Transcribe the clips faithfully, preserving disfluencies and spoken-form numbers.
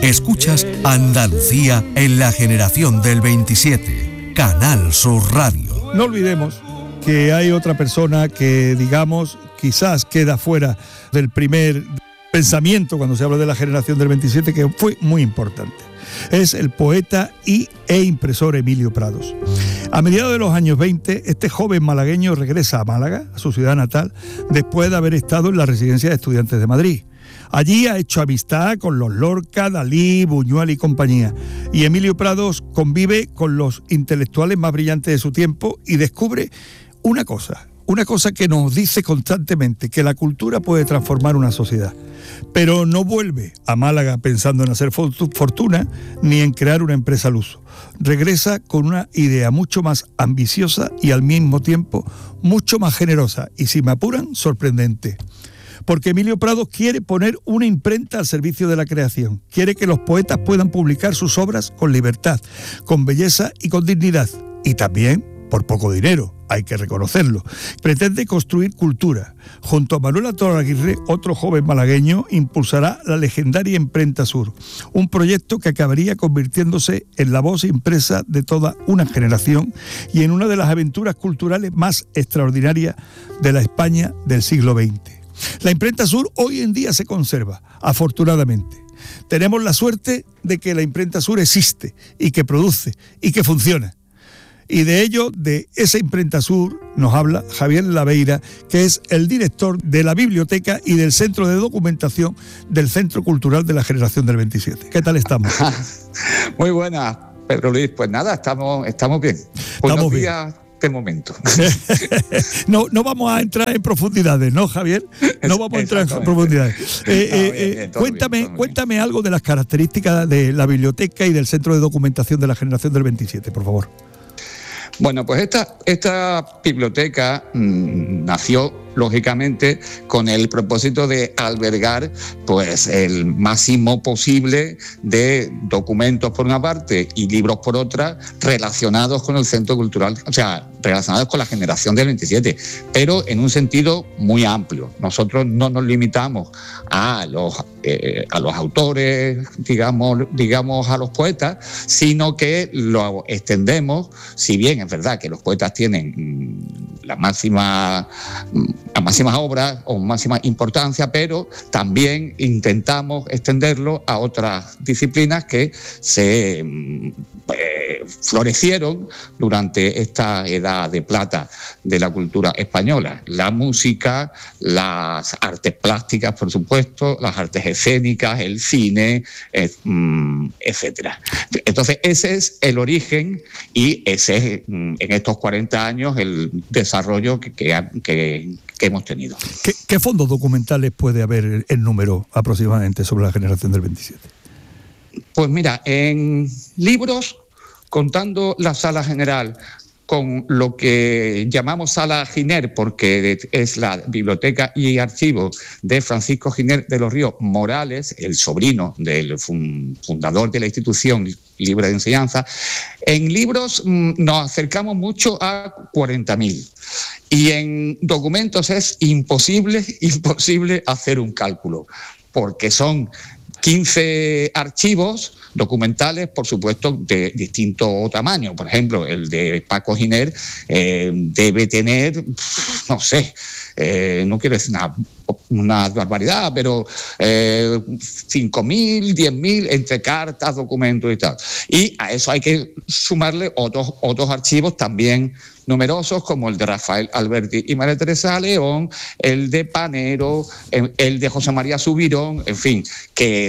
Escuchas Andalucía en la generación del veintisiete, Canal Sur Radio. No olvidemos que hay otra persona que, digamos, quizás queda fuera del primer pensamiento cuando se habla de la generación del veintisiete, que fue muy importante. Es el poeta y e impresor Emilio Prados. A mediados de los años veinte, este joven malagueño regresa a Málaga, a su ciudad natal, después de haber estado en la Residencia de Estudiantes de Madrid. Allí ha hecho amistad con los Lorca, Dalí, Buñuel y compañía. Y Emilio Prados convive con los intelectuales más brillantes de su tiempo y descubre una cosa, una cosa que nos dice constantemente, que la cultura puede transformar una sociedad. Pero no vuelve a Málaga pensando en hacer fortuna ni en crear una empresa al uso. Regresa con una idea mucho más ambiciosa y al mismo tiempo mucho más generosa y, si me apuran, sorprendente. Porque Emilio Prados quiere poner una imprenta al servicio de la creación. Quiere que los poetas puedan publicar sus obras con libertad, con belleza y con dignidad. Y también por poco dinero, hay que reconocerlo. Pretende construir cultura. Junto a Manuel Torre Aguirre, otro joven malagueño, impulsará la legendaria Imprenta Sur, un proyecto que acabaría convirtiéndose en la voz impresa de toda una generación y en una de las aventuras culturales más extraordinarias de la España del siglo veinte. La Imprenta Sur hoy en día se conserva, afortunadamente. Tenemos la suerte de que la Imprenta Sur existe y que produce y que funciona. Y de ello, de esa Imprenta Sur, nos habla Javier Laveira, que es el director de la biblioteca y del Centro de Documentación del Centro Cultural de la Generación del veintisiete. ¿Qué tal estamos? Muy buenas, Pedro Luis. Pues nada, estamos, estamos bien. Buenos estamos días. Bien. De momento. no, no vamos a entrar en profundidades, ¿no, Javier? No vamos a entrar en profundidades. Eh, eh, bien, bien, cuéntame, bien, cuéntame algo de las características de la biblioteca y del Centro de Documentación de la Generación del veintisiete, por favor. Bueno, pues esta, esta biblioteca mmm, nació lógicamente con el propósito de albergar pues el máximo posible de documentos por una parte y libros por otra relacionados con el centro cultural, o sea, relacionados con la generación del veintisiete, pero en un sentido muy amplio. Nosotros no nos limitamos a los, eh, a los autores, digamos, digamos a los poetas, sino que lo extendemos, si bien es verdad que los poetas tienen mmm, la máxima... Mmm, a máximas obras o máxima importancia, pero también intentamos extenderlo a otras disciplinas que se eh, florecieron durante esta edad de plata de la cultura española. La música, las artes plásticas, por supuesto, las artes escénicas, el cine, eh, etcétera. Entonces, ese es el origen y ese es, en estos cuarenta años, el desarrollo que, que, que que hemos tenido. ¿Qué, ¿Qué fondos documentales puede haber en número aproximadamente sobre la generación del veintisiete? Pues mira, en libros, contando la sala general con lo que llamamos Sala Giner, porque es la biblioteca y archivo de Francisco Giner de los Ríos Morales, el sobrino del fundador de la institución libre de enseñanza. En libros nos acercamos mucho a cuarenta mil. Y en documentos es imposible, imposible hacer un cálculo, porque son quince archivos documentales, por supuesto, de distinto tamaño. Por ejemplo, el de Paco Giner eh, debe tener, no sé, eh, no quiero decir una, una barbaridad, pero eh, cinco mil, diez mil entre cartas, documentos y tal. Y a eso hay que sumarle otros, otros archivos también numerosos, como el de Rafael Alberti y María Teresa León, el de Panero, el de José María Subirón, en fin, que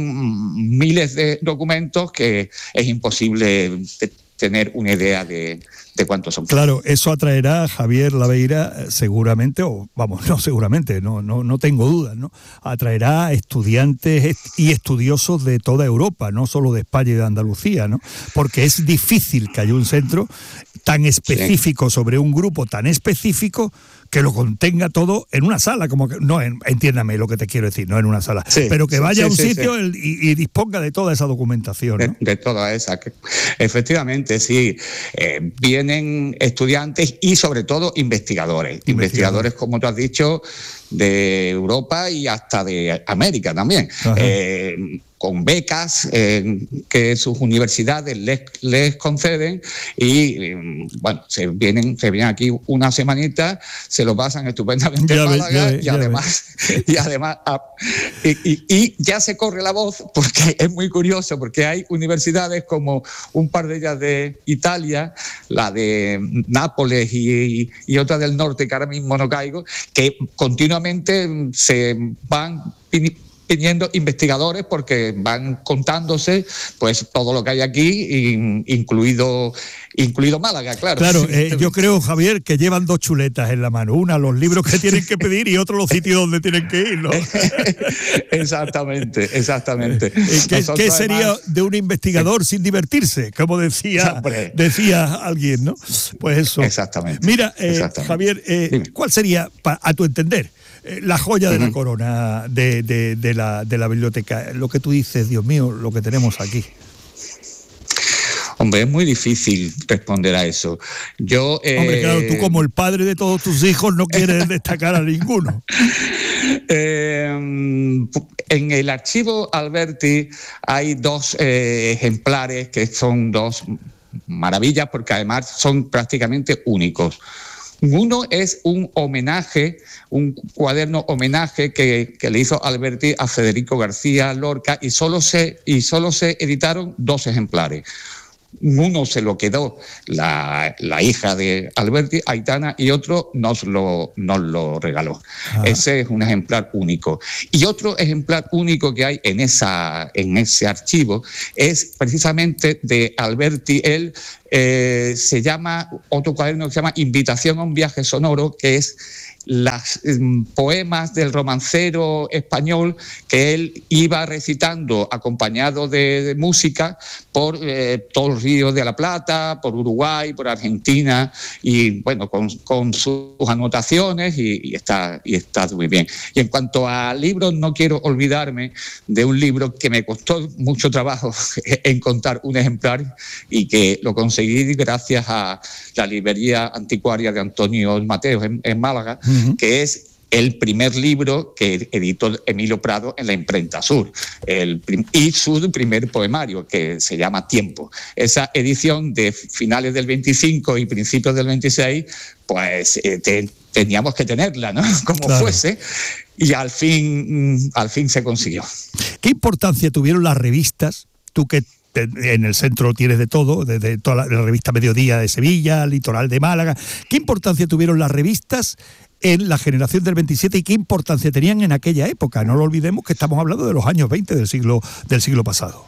son miles de documentos que es imposible tener una idea de, de cuántos son. Claro, eso atraerá a Javier Laveira seguramente, o vamos, no seguramente, no, no, no tengo dudas, ¿no? Atraerá a estudiantes y estudiosos de toda Europa, no solo de España y de Andalucía, ¿no? Porque es difícil que haya un centro tan específico sí. sobre un grupo tan específico que lo contenga todo en una sala, como que, no, en, entiéndame lo que te quiero decir, no en una sala, sí, pero que vaya sí, a un sí, sitio sí. El, y, y disponga de toda esa documentación, ¿no? De, de toda esa, que, efectivamente, sí, eh, vienen estudiantes y sobre todo investigadores, investigadores, investigadores como tú has dicho, de Europa y hasta de América también. Eh, con becas eh, que sus universidades les, les conceden y eh, bueno, se vienen, se vienen aquí una semanita, se lo pasan estupendamente en Málaga y, además, y además y, y, y ya se corre la voz, porque es muy curioso, porque hay universidades como un par de ellas de Italia, la de Nápoles y, y otra del norte, que ahora mismo no caigo, que continuamente se van teniendo investigadores porque van contándose pues todo lo que hay aquí, incluido incluido Málaga, claro. Claro, eh, yo creo, Javier, que llevan dos chuletas en la mano, una los libros que tienen que pedir y otro los sitios donde tienen que ir, ¿no? Exactamente, exactamente. ¿Qué, ¿qué sería además de un investigador sin divertirse? Como decía, decía alguien, ¿no? Pues eso. Exactamente. Mira, eh, Exactamente. Javier, eh, ¿cuál sería, a tu entender, la joya de uh-huh. la corona de, de, de, la, de la biblioteca? Lo que tú dices, Dios mío, lo que tenemos aquí. Hombre, es muy difícil responder a eso. Yo, eh... Hombre, claro, tú como el padre de todos tus hijos no quieres destacar a ninguno. Eh, en el archivo Alberti hay dos eh, ejemplares que son dos maravillas, porque además son prácticamente únicos. Uno es un homenaje, un cuaderno homenaje que, que le hizo Alberti a Federico García Lorca, y solo se, y solo se editaron dos ejemplares. Uno se lo quedó la, la hija de Alberti, Aitana, y otro nos lo, nos lo regaló. Ah. Ese es un ejemplar único. Y otro ejemplar único que hay en, esa, en ese archivo es precisamente de Alberti. Él eh, se llama, otro cuaderno que se llama Invitación a un viaje sonoro, que es los eh, poemas del romancero español que él iba recitando acompañado de, de música por eh, todo el Río de la Plata, por Uruguay, por Argentina, y bueno, con, con sus anotaciones, y, y, está, y está muy bien. Y en cuanto a libros, no quiero olvidarme de un libro que me costó mucho trabajo encontrar un ejemplar y que lo conseguí gracias a la librería anticuaria de Antonio Mateos en, en Málaga, uh-huh. que es el primer libro que editó Emilio Prado en la Imprenta Sur, el prim- y su primer poemario, que se llama Tiempo. Esa edición de finales del veinticinco y principios del veintiséis, pues eh, te, teníamos que tenerla, ¿no? Como claro. fuese, y al fin, al fin se consiguió. ¿Qué importancia tuvieron las revistas? Tú que en el centro tienes de todo, desde toda la, la revista Mediodía de Sevilla, Litoral de Málaga. ¿Qué importancia tuvieron las revistas en la generación del veintisiete y qué importancia tenían en aquella época? No lo olvidemos que estamos hablando de los años veinte del siglo, del siglo pasado.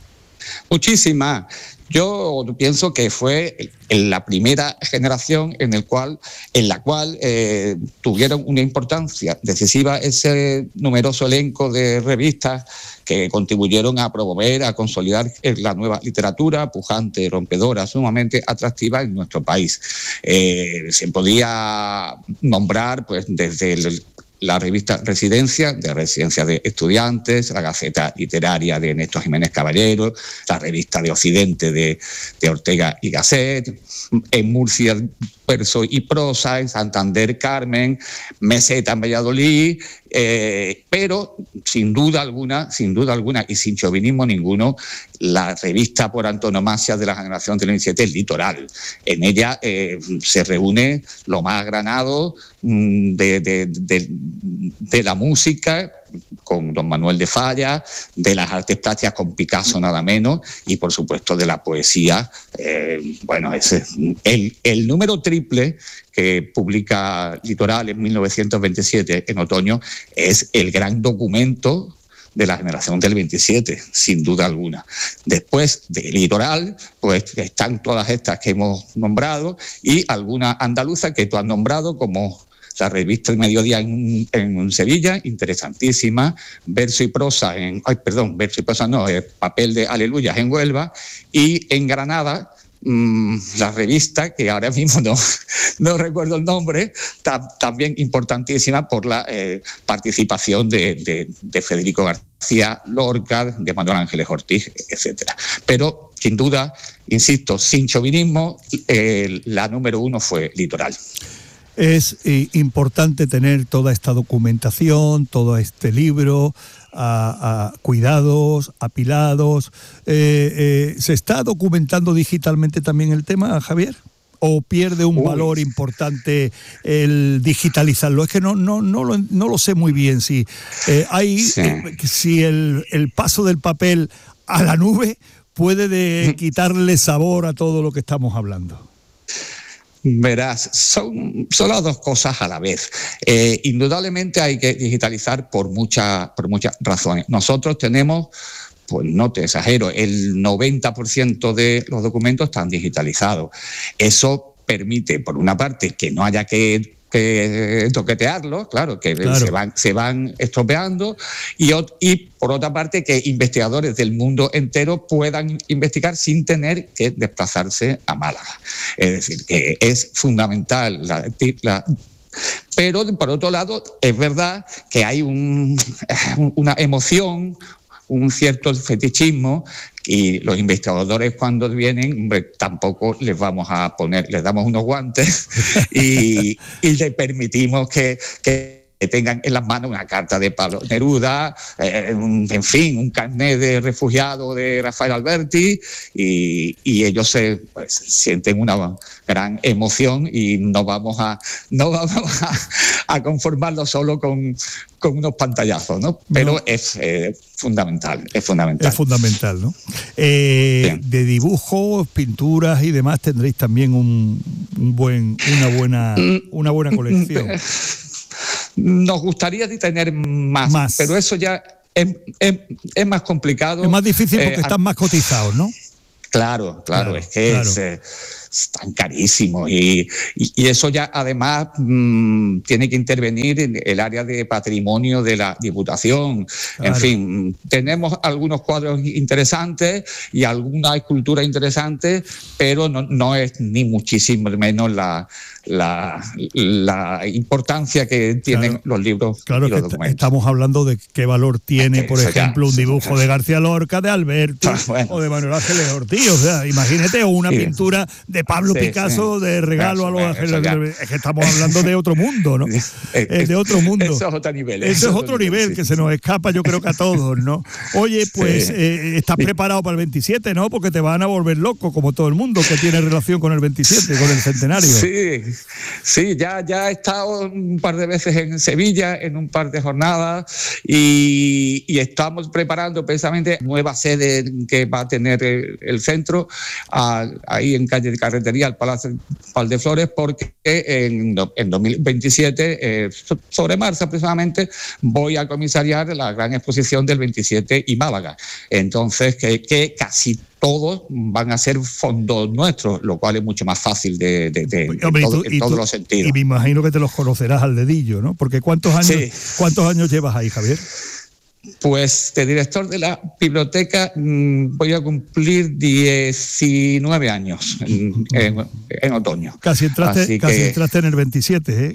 Muchísimas. Yo pienso que fue la primera generación en, el cual, en la cual eh, tuvieron una importancia decisiva ese numeroso elenco de revistas que contribuyeron a promover, a consolidar la nueva literatura, pujante, rompedora, sumamente atractiva en nuestro país. Eh, se podía nombrar pues desde el la revista Residencia, de Residencia de Estudiantes, la Gaceta Literaria de Néstor Jiménez Caballero, la revista de Occidente de, de Ortega y Gasset, en Murcia Verso y Prosa, en Santander Carmen, Meseta en Valladolid, eh, pero sin duda alguna, sin duda alguna y sin chauvinismo ninguno, la revista por antonomasia de la generación del veintisiete es Litoral. En ella eh, se reúne lo más granado mm, de, de, de, de la música, con don Manuel de Falla, de las artes plásticas con Picasso nada menos, y por supuesto de la poesía. Eh, bueno, ese, el, el número triple que publica Litoral en mil novecientos veintisiete, en otoño, es el gran documento de la generación del veintisiete, sin duda alguna. Después de Litoral, pues están todas estas que hemos nombrado y alguna andaluza que tú has nombrado, como la revista El Mediodía en, en Sevilla, interesantísima, Verso y Prosa, en, ay, perdón, Verso y Prosa no, el Papel de Aleluyas en Huelva, y en Granada, mmm, la revista, que ahora mismo no, no recuerdo el nombre, tam, también importantísima por la eh, participación de, de, de Federico García Lorca, de Manuel Ángeles Ortiz, etcétera. Pero, sin duda, insisto, sin chauvinismo, eh, la número uno fue Litoral. es eh, importante tener toda esta documentación, todo este libro, a, a cuidados, apilados. Eh, eh, ¿Se está documentando digitalmente también el tema, Javier? ¿O pierde un Uy. valor importante el digitalizarlo? Es que no, no, no, lo, no lo sé muy bien. Si eh, hay, sí. eh, si el, el paso del papel a la nube puede de quitarle sabor a todo lo que estamos hablando. Verás, son, son las dos cosas a la vez. Eh, indudablemente hay que digitalizar por, mucha, por muchas razones. Nosotros tenemos, pues no te exagero, el noventa por ciento de los documentos están digitalizados. Eso permite, por una parte, que no haya que que toquetearlos, claro, que claro. Se, van, se van estropeando, y, y por otra parte que investigadores del mundo entero puedan investigar sin tener que desplazarse a Málaga. Es decir, que es fundamental la, la pero por otro lado es verdad que hay un, una emoción, un cierto fetichismo, y los investigadores cuando vienen, hombre, tampoco les vamos a poner, les damos unos guantes y, y les permitimos que, que tengan en las manos una carta de Pablo Neruda, eh, un, en fin, un carnet de refugiado de Rafael Alberti, y, y ellos se pues, sienten una gran emoción, y no vamos a no vamos a, a conformarnos solo con, con unos pantallazos, ¿no? Pero no. es eh, fundamental, es fundamental. Es fundamental, ¿no? Eh, de dibujos, pinturas y demás tendréis también un, un buen, una buena, una buena colección. Nos gustaría tener más, más, pero eso ya es, es, es más complicado. Es más difícil porque eh, están más cotizados, ¿no? Claro, claro, claro es que claro. es, eh, están carísimos y, y, y eso ya además mmm, tiene que intervenir en el área de patrimonio de la Diputación. Claro. En fin, tenemos algunos cuadros interesantes y alguna escultura interesante, pero no, no es ni muchísimo menos la, la, la importancia que tienen claro. los libros claro y los que documentos. Estamos hablando de qué valor tiene, por eso ejemplo, ya, un dibujo sí, de García Lorca, de Alberti bueno. o de Manuel Ángeles Ortiz. O sea, imagínate, o una sí. pintura de Pablo sí, Picasso sí. de regalo eso, a los ángeles. Es que estamos hablando de otro mundo, ¿no? Es, es, de otro mundo. Eso es otro nivel. Eso, eso es otro nivel, nivel sí. que se nos escapa, yo creo que a todos, ¿no? Oye, pues sí. eh, estás sí. preparado para el veintisiete, ¿no? Porque te van a volver loco, como todo el mundo que tiene relación con el veintisiete, con el centenario. Sí, sí, ya, ya he estado un par de veces en Sevilla, en un par de jornadas, y, y estamos preparando precisamente nueva sede que va a tener el, el centro, a, ahí en calle de Carretería, al Palacio Valdeflores, porque en, en dos mil veintisiete, eh, sobre marzo aproximadamente, voy a comisariar la gran exposición del veintisiete y Málaga. Entonces, que, que casi todos van a ser fondos nuestros, lo cual es mucho más fácil de, de, de, Hombre, en, todo, tú, en todos tú, los sentidos. Y me imagino que te los conocerás al dedillo, ¿no? Porque ¿cuántos años, sí. ¿cuántos años llevas ahí, Javier? Pues de director de la biblioteca mmm, voy a cumplir diecinueve años en, en, en otoño. Casi entraste, casi que... entraste en el veintisiete, ¿eh?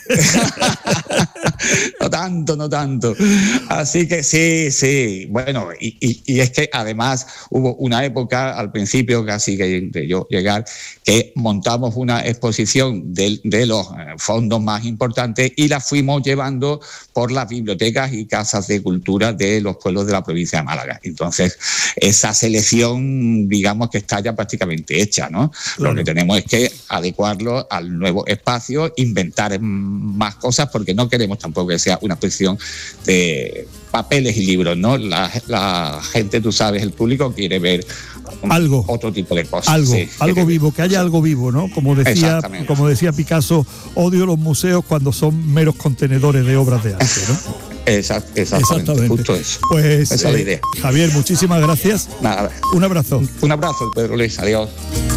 No tanto, no tanto. Así que sí, sí. Bueno, y, y, y es que además hubo una época al principio, casi que de yo llegar, que montamos una exposición de, de los fondos más importantes y la fuimos llevando por las bibliotecas y casas de cultura de los pueblos de la provincia de Málaga. Entonces, esa selección, digamos que está ya prácticamente hecha, ¿no? Claro. Lo que tenemos es que adecuarlo al nuevo espacio, inventar más cosas, porque no queremos tampoco que sea una exposición de papeles y libros, ¿no? La, la gente, tú sabes, el público quiere ver algo, otro tipo de cosas. Algo, sí, algo vivo, que haya algo vivo, ¿no? Como decía, como decía Picasso, odio los museos cuando son meros contenedores de obras de arte, ¿no? Exact, exactamente, exactamente, justo eso. Pues, esa es la idea. Javier, muchísimas gracias. Nada. Un abrazo. Un abrazo, Pedro Luis. Adiós.